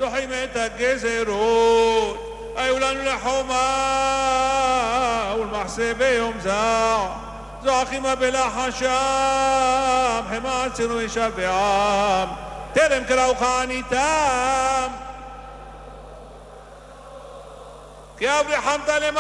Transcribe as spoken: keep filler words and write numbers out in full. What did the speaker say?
דוחים את הגזרות, היו לנו לחומה ולמחסה ביום זר, זועקים בלחשם, חמה אצלנו ישבעם, טרם קראוך עניתם, כי אב לחמת למען